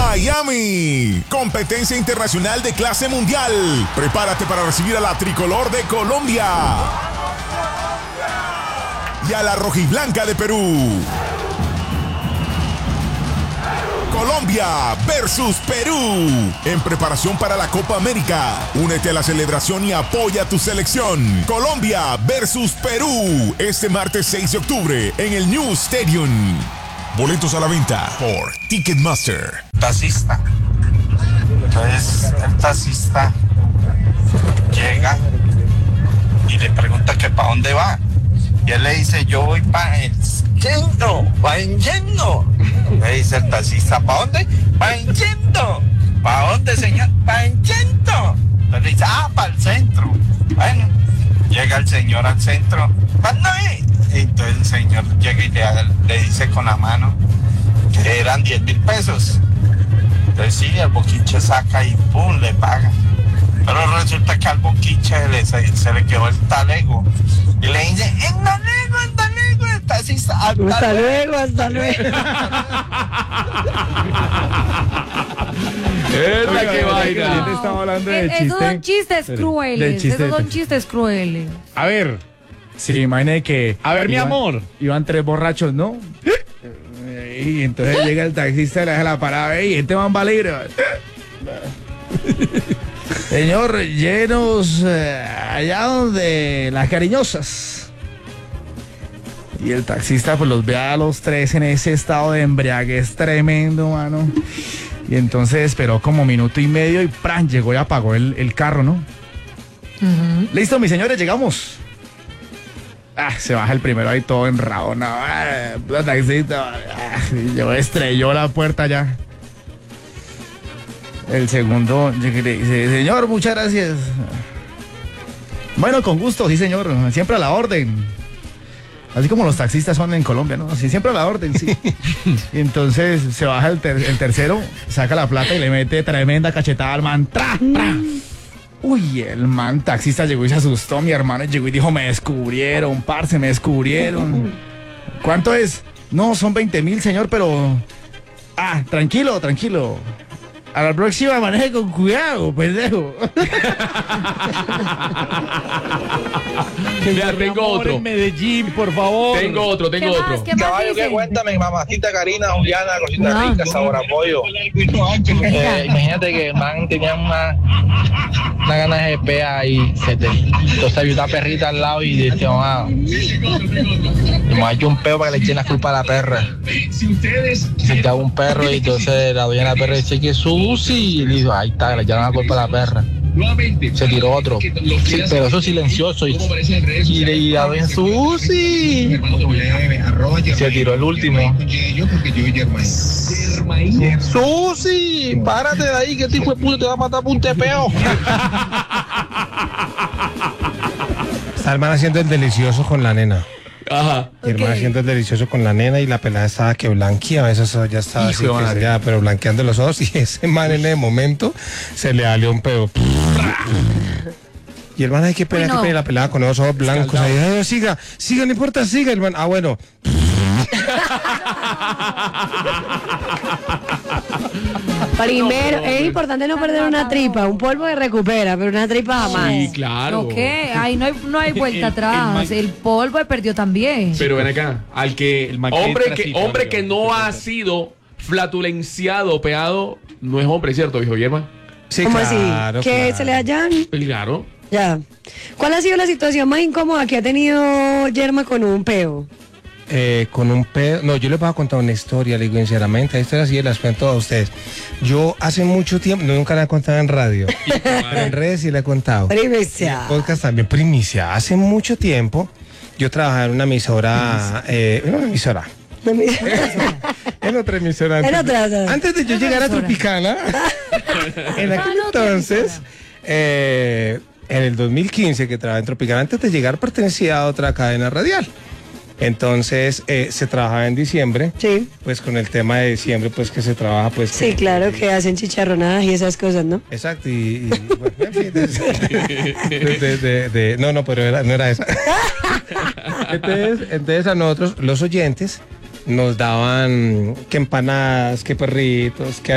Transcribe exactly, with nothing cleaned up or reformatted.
Miami, competencia internacional de clase mundial. Prepárate para recibir a la tricolor de Colombia y a la rojiblanca de Perú. Colombia versus Perú, en preparación para la Copa América. Únete a la celebración y apoya a tu selección. Colombia versus Perú, este martes seis de octubre en el New Stadium. Boletos a la venta por Ticketmaster. Taxista. Entonces el taxista llega y le pregunta que para dónde va. Y él le dice, yo voy para el centro, para el centro. Le dice el taxista, ¿para dónde? Para el centro. ¿Para dónde, señor? Para el centro. Entonces le dice, ah, para el centro. Bueno, llega el señor al centro. ¿Cuándo es? Entonces el señor llega y le, le dice con la mano que eran diez mil pesos. Entonces sí, el boquiche saca y pum, le paga. Pero resulta que al boquiche le, se, se le quedó el talego. Y le dice, hasta luego, hasta luego, hasta, sí, hasta, hasta luego, hasta luego. Oiga, qué vaina. No. Estaba hablando del Esos chiste. son chistes crueles. chiste Esos son de- chistes crueles. A ver. Sí, imagínate que. A ver, mi iban- amor. Iban tres borrachos, ¿no? Y entonces llega el taxista y le deja la parada. Y este man va libre. Señor, llenos eh, allá donde las cariñosas. Y el taxista pues los ve a los tres en ese estado de embriaguez tremendo, mano. Y entonces esperó como minuto y medio y ¡pran! Llegó y apagó el, el carro, ¿no? Ujú. Listo, mis señores, llegamos. Ah, se baja el primero ahí todo enrabonado. Ah, la taxista. Ah, y llegó, estrelló la puerta ya. El segundo llega y le dice, señor, muchas gracias. Bueno, con gusto, sí, señor. Siempre a la orden. Así como los taxistas son en Colombia, ¿no? Sí, siempre a la orden, sí. Y entonces se baja el, ter- el tercero, saca la plata y le mete tremenda cachetada al man. ¡Tra, tra! Uy, el man taxista llegó y se asustó. Mi hermano llegó y dijo, me descubrieron, parce, me descubrieron. ¿Cuánto es? No, son veinte mil, señor, pero... Ah, tranquilo, tranquilo. A la próxima maneje con cuidado, pendejo. Vea, tengo otro. En Medellín, por favor. Tengo otro, tengo ¿Qué otro. más? ¿Qué más Caballo, dicen? ¿qué cuéntame? Mamacita Karina, Juliana, cosita No. rica, sabor a pollo. Eh, imagínate que el man tenía una, una ganas de pea y se te, entonces había una perrita al lado y dice, ah, me ha hecho un peo para que le echen la culpa a la perra. Se te un perro y entonces la dueña de la perra dice que Susi, y le dijo, ahí está, le echaron la culpa a la perra. Se tiró otro, sí, pero eso silencioso y, y le y la dueña Susi. Se tiró el último. Susi, párate de ahí que este hijo de puta te va a matar por un tepeo. Está el man haciendo el delicioso con la nena. Ajá. Y el man Ok. haciendo el delicioso con la nena y la pelada estaba que blanqueaba, eso ya estaba Hijo así, de que madre. ya, pero blanqueando los ojos y ese man en el momento se le salió un pedo. Y el man, ay, qué pena, Uy, no. qué pena, la pelada con los ojos blancos. Ahí, ay, siga, siga, no importa, siga. El man, ah, bueno. Primero, es importante no perder una tripa. Un polvo se recupera, pero una tripa jamás. Sí, claro. ¿No qué? Ahí no hay, no hay vuelta atrás. El polvo perdió también. Pero ven acá, al que El man que hombre entra que así, hombre que Fabio. no ha sido flatulenciado, peado, no es hombre, ¿cierto, viejo Yerma? Sí, ¿Cómo claro, así? Que claro. se le hayan. Claro. Ya. ¿Cuál ha sido la situación más incómoda que ha tenido Yerma con un peo? Eh, con un pedo. No, yo les voy a contar una historia, le digo sinceramente. Esta historia sí las cuento a ustedes. Yo hace mucho tiempo, no, nunca la he contado en radio, pero en redes sí la he contado. Primicia. Podcast también, primicia. Hace mucho tiempo yo trabajaba en una emisora, eh, en una emisora. En otra emisora. En Antes, otra, otra. antes de yo Otra llegar a emisora. Tropicana, en aquel Ah, no, otra entonces, emisora. eh, en el dos mil quince que trabajaba en Tropicana, antes de llegar pertenecía a otra cadena radial. Entonces eh, se trabajaba en diciembre, Sí. pues con el tema de diciembre, pues que se trabaja, pues. Sí, que- claro que hacen chicharronadas y esas cosas, ¿no? Exacto, y, y, bueno, en fin, de, de- de- de- de- no, no, pero era- no era esa. Entonces, entonces a nosotros, los oyentes, nos daban que empanadas, que perritos, que